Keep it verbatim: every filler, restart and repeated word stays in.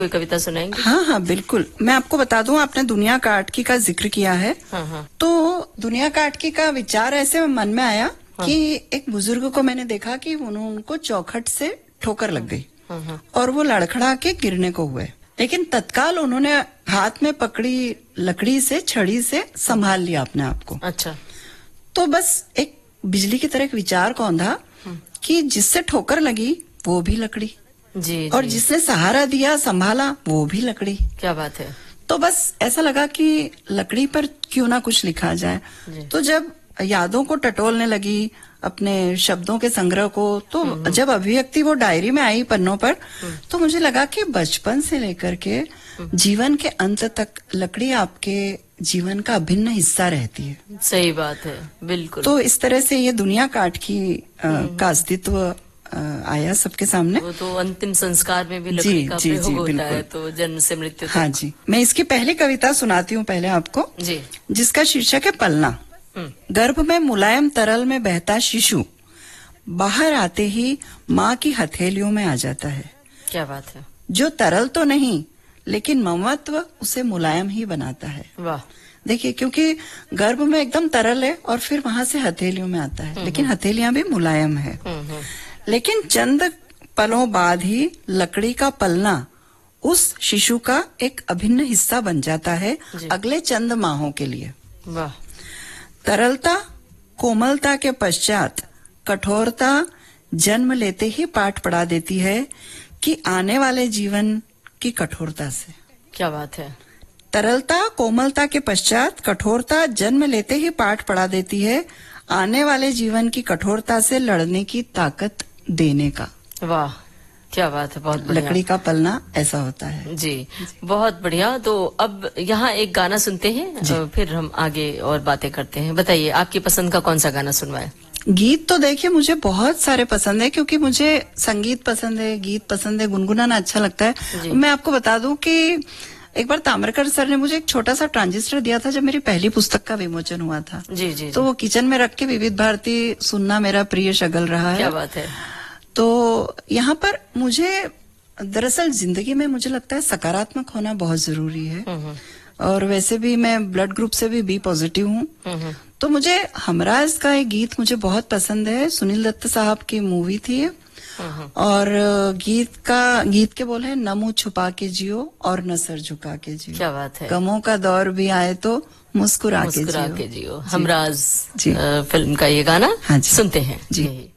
कोई कविता सुनाएंगे? हाँ हाँ बिल्कुल। मैं आपको बता दूं, आपने दुनिया का आटकी का जिक्र किया है। हाँ हाँ। तो दुनिया का आटकी का विचार ऐसे मन में आया हाँ। कि एक बुजुर्ग को मैंने देखा कि उनको चौखट से ठोकर लग गई। हाँ हाँ। और वो लड़खड़ा के गिरने को हुए, लेकिन तत्काल उन्होंने हाथ में पकड़ी लकड़ी से, छड़ी से संभाल लिया अपने आप को। अच्छा। तो बस एक बिजली की तरह एक विचार कौंधा कि जिससे ठोकर लगी वो भी लकड़ी, जी, और जी। जिसने सहारा दिया संभाला वो भी लकड़ी। क्या बात है। तो बस ऐसा लगा कि लकड़ी पर क्यों ना कुछ लिखा जाए। तो जब यादों को टटोलने लगी, अपने शब्दों के संग्रह को, तो जब अभिव्यक्ति वो डायरी में आई पन्नों पर, तो मुझे लगा कि बचपन से लेकर के जीवन के अंत तक लकड़ी आपके जीवन का अभिन्न हिस्सा रहती है। सही बात है, बिल्कुल। तो इस तरह से ये दुनिया काट की आ, का अस्तित्व आया सबके सामने। वो तो अंतिम संस्कार में भी लकड़ी का प्रयोग होता है, तो जन्म से मृत्यु तक। हाँ जी। मैं इसकी पहली कविता सुनाती हूँ पहले आपको जी, जिसका शीर्षक है पलना। गर्भ में मुलायम तरल में बहता शिशु बाहर आते ही माँ की हथेलियों में आ जाता है। क्या बात है। जो तरल तो नहीं, लेकिन ममत्व उसे मुलायम ही बनाता है। वाह। देखिए, क्योंकि गर्भ में एकदम तरल है और फिर वहां से हथेलियों में आता है, लेकिन हथेलियां भी मुलायम है। लेकिन चंद पलों बाद ही लकड़ी का पलना उस शिशु का एक अभिन्न हिस्सा बन जाता है अगले चंद माहों के लिए। वाह। तरलता कोमलता के पश्चात कठोरता जन्म लेते ही पाठ पढ़ा देती है कि आने वाले जीवन की कठोरता से। क्या बात है। तरलता कोमलता के पश्चात कठोरता जन्म लेते ही पाठ पढ़ा देती है आने वाले जीवन की कठोरता से लड़ने की ताकत देने का। वाह, क्या बात है, बहुत बढ़िया। लकड़ी का पलना ऐसा होता है। जी, बहुत बढ़िया। तो अब यहाँ एक गाना सुनते हैं, फिर हम आगे और बातें करते हैं। बताइए, आपकी पसंद का कौन सा गाना सुनवाए? गीत तो देखिए मुझे बहुत सारे पसंद है, क्योंकि मुझे संगीत पसंद है, गीत पसंद है, गुनगुनाना अच्छा लगता है। मैं आपको बता दूं कि एक बार ताम्रकर सर ने मुझे एक छोटा सा ट्रांजिस्टर दिया था जब मेरी पहली पुस्तक का विमोचन हुआ था। जी, जी, तो वो किचन में रख के विविध भारती सुनना मेरा प्रिय शगल रहा है। क्या बात है। तो यहाँ पर मुझे दरअसल जिंदगी में मुझे लगता है सकारात्मक होना बहुत जरूरी है, और वैसे भी मैं ब्लड ग्रुप से भी बी पॉजिटिव हूँ। तो मुझे हमराज का एक गीत मुझे बहुत पसंद है। सुनील दत्त साहब की मूवी थी, और गीत का गीत के बोल है, न मुंह छुपा के जियो और न सर झुका के जियो। क्या बात है। गमों का दौर भी आए तो मुस्कुरा के जियो। हमराज फिल्म का ये गाना हाँ सुनते हैं। जी।